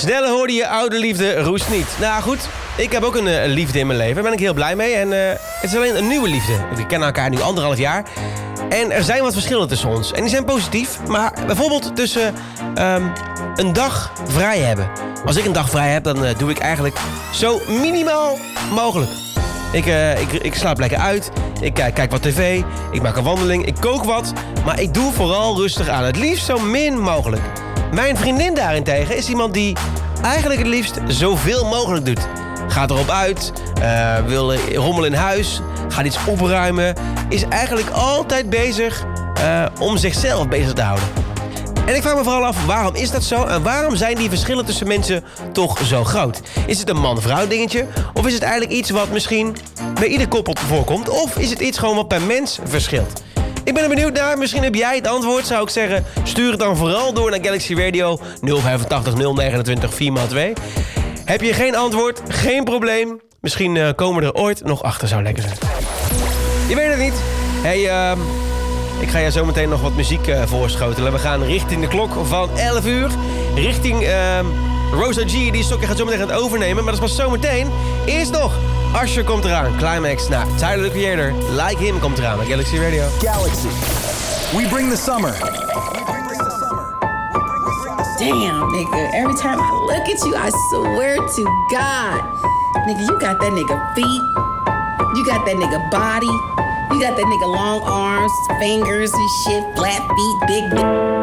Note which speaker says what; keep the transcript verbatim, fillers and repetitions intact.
Speaker 1: Snelle hoorde je oude liefde roest niet. Nou goed, ik heb ook een uh, liefde in mijn leven. Daar ben ik heel blij mee. En uh, het is alleen een nieuwe liefde. We kennen elkaar nu anderhalf jaar. En er zijn wat verschillen tussen ons. En die zijn positief. Maar bijvoorbeeld tussen um, een dag vrij hebben. Als ik een dag vrij heb, dan uh, doe ik eigenlijk zo minimaal mogelijk. Ik, uh, ik, ik slaap lekker uit. Ik kijk, kijk wat tv. Ik maak een wandeling. Ik kook wat. Maar ik doe vooral rustig aan. Het liefst zo min mogelijk. Mijn vriendin daarentegen is iemand die eigenlijk het liefst zoveel mogelijk doet. Gaat erop uit, uh, wil rommel in huis, gaat iets opruimen. Is eigenlijk altijd bezig uh, om zichzelf bezig te houden. En ik vraag me vooral af, waarom is dat zo? En waarom zijn die verschillen tussen mensen toch zo groot? Is het een man-vrouw dingetje? Of is het eigenlijk iets wat misschien bij ieder koppel voorkomt? Of is het iets gewoon wat per mens verschilt? Ik ben er benieuwd naar. Misschien heb jij het antwoord. Zou ik zeggen, stuur het dan vooral door naar Galaxy Radio nul vijfentachtig nul negenentwintig vier maal twee. Heb je geen antwoord? Geen probleem. Misschien uh, komen we er ooit nog achter. Zou lekker zijn. Je weet het niet. Hey, uh, ik ga je zo meteen nog wat muziek uh, voorschotelen. We gaan richting de klok van elf uur. Richting uh, Rosa G. Die stokje gaat zo meteen gaan overnemen. Maar dat is pas zometeen. Eerst nog. Usher komt eraan. Climax. Nou, Tyler, the Creator. Like Him komt eraan bij Galaxy Radio.
Speaker 2: Galaxy. We bring the summer.
Speaker 3: Damn, nigga. Every time I look at you, I swear to God. Nigga, you got that nigga feet. You got that nigga body. You got that nigga long arms, fingers and shit, flat feet, big...